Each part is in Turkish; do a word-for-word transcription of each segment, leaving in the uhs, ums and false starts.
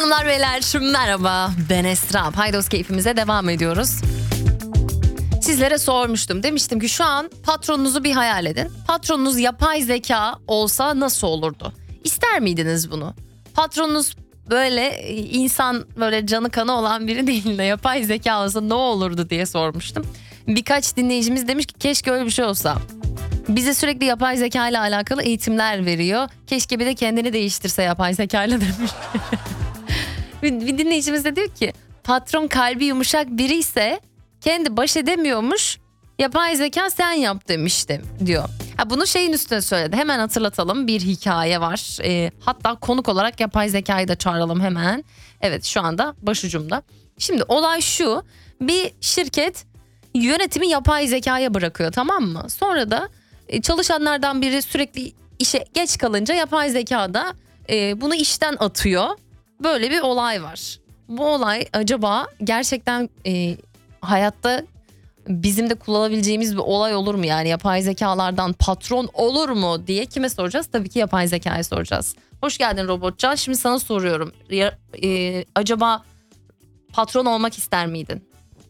Hanımlar beyler merhaba, ben Esra. Paydos keyfimize devam ediyoruz. Sizlere sormuştum, demiştim ki şu an patronunuzu bir hayal edin. Patronunuz yapay zeka olsa nasıl olurdu? İster miydiniz bunu? Patronunuz böyle insan, böyle canı kanı olan biri değil de yapay zeka olsa ne olurdu diye sormuştum. Birkaç dinleyicimiz demiş ki keşke öyle bir şey olsa. Bize sürekli yapay zeka ile alakalı eğitimler veriyor. Keşke bir de kendini değiştirse yapay zeka ile demiş. Bir dinleyicimiz de diyor ki patron kalbi yumuşak biri ise kendi baş edemiyormuş, yapay zeka sen yap demiştim diyor. Ha, bunu şeyin üstüne söyledi, hemen hatırlatalım, bir hikaye var. E, hatta konuk olarak yapay zekayı da çağıralım hemen. Evet, şu anda başucumda. Şimdi olay şu, bir şirket yönetimi yapay zekaya bırakıyor, tamam mı? Sonra da e, çalışanlardan biri sürekli işe geç kalınca yapay zeka da e, bunu işten atıyor. Böyle bir olay var. Bu olay acaba gerçekten e, hayatta bizim de kullanabileceğimiz bir olay olur mu? Yani yapay zekalardan patron olur mu diye kime soracağız? Tabii ki yapay zekaya soracağız. Hoş geldin Robotcan. Şimdi sana soruyorum. Ya, e, acaba patron olmak ister miydin?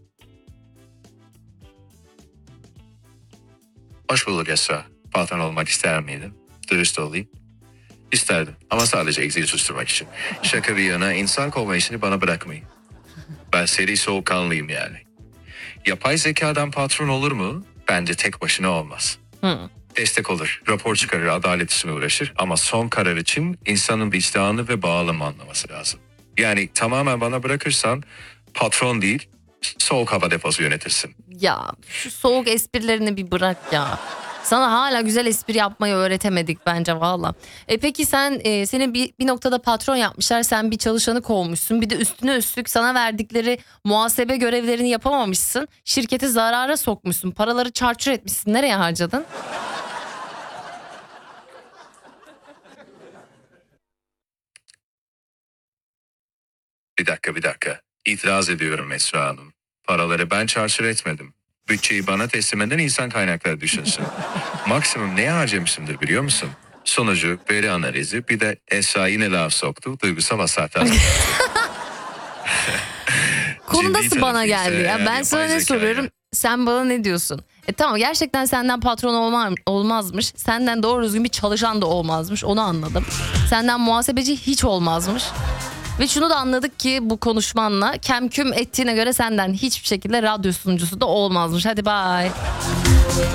Hoş bulduk Esra. Patron olmak ister miydim? Dürüst olayım. İsterdim ama sadece exili susturmak için. Şaka bir yana, insan kovma işini bana bırakmayın. Ben seri soğukkanlıyım yani. Yapay zekadan patron olur mu? Bence tek başına olmaz. Hı. Destek olur, rapor çıkarır, adalet için uğraşır ama son karar için insanın vicdanı ve bağlama anlaması lazım. Yani tamamen bana bırakırsan patron değil, soğuk hava deposu yönetirsin. Ya şu soğuk esprilerini bir bırak ya. Sana hala güzel espri yapmayı öğretemedik bence valla. E peki sen e, seni bir, bir noktada patron yapmışlar, sen bir çalışanı kovmuşsun, bir de üstüne üstlük sana verdikleri muhasebe görevlerini yapamamışsın, şirketi zarara sokmuşsun, paraları çarçur etmişsin, nereye harcadın? Bir dakika bir dakika. İtiraz ediyorum Esra Hanım. Paraları ben çarçur etmedim. Bütçeyi bana teslim eden insan kaynakları düşünsün. Maksimum neye harcamışımdır biliyor musun? Sonucu, veri analizi, bir de Esra yine laf soktu. Duygusal hasarlar. Konu Ciddi nasıl bana tarafı geldi ise ya? eğer Ben sana yapay ne zekayla- soruyorum, sen bana ne diyorsun? E tamam, gerçekten senden patron olma, olmazmış. Senden doğru düzgün bir çalışan da olmazmış, onu anladım. Senden muhasebeci hiç olmazmış. Ve şunu da anladık ki bu konuşmanla kemküm ettiğine göre senden hiçbir şekilde radyo sunucusu da olmazmış. Hadi bye.